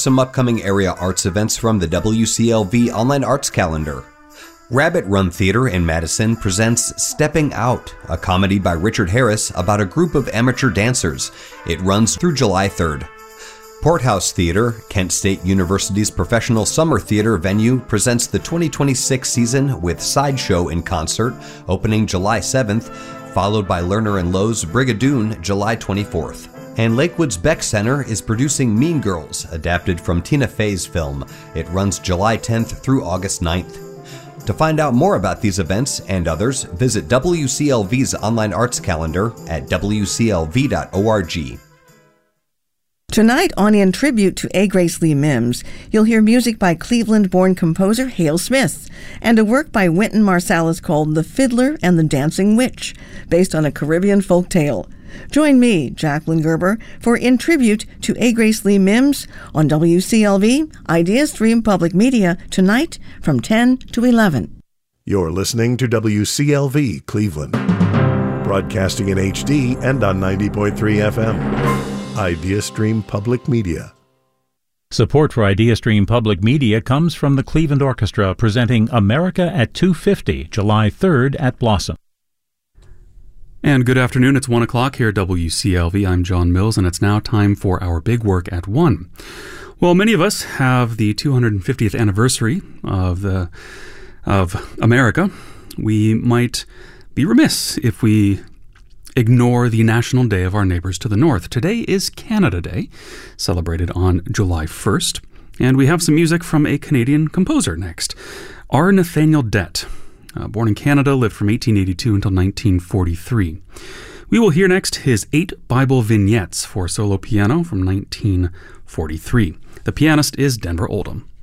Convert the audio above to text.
some upcoming area arts events from the WCLV Online Arts Calendar. Rabbit Run Theater in Madison presents Stepping Out, a comedy by Richard Harris about a group of amateur dancers. It runs through July 3rd. Porthouse Theater, Kent State University's professional summer theater venue, presents the 2026 season with Sideshow in concert, opening July 7th, followed by Lerner and Lowe's Brigadoon July 24th. And Lakewood's Beck Center is producing Mean Girls, adapted from Tina Fey's film. It runs July 10th through August 9th. To find out more about these events and others, visit WCLV's online arts calendar at wclv.org. Tonight on In Tribute to A. Grace Lee Mims, you'll hear music by Cleveland-born composer Hale Smith and a work by Wynton Marsalis called The Fiddler and the Dancing Witch, based on a Caribbean folk tale. Join me, Jacqueline Gerber, for In Tribute to A. Grace Lee Mims on WCLV, Idea Stream Public Media, tonight from 10 to 11. You're listening to WCLV Cleveland, broadcasting in HD and on 90.3 FM. Idea Stream Public Media. Support for Idea Stream Public Media comes from the Cleveland Orchestra presenting America at 2:50, July 3rd at Blossom. And good afternoon, it's 1 o'clock here at WCLV. I'm John Mills, and it's now time for our big work at 1. Well, many of us have the 250th anniversary of America. We might be remiss if we ignore the National Day of our neighbors to the north. Today is Canada Day, celebrated on July 1st, and we have some music from a Canadian composer next, R. Nathaniel Dett. Born in Canada, lived from 1882 until 1943. We will hear next his 8 Bible vignettes for solo piano from 1943. The pianist is Denver Oldham.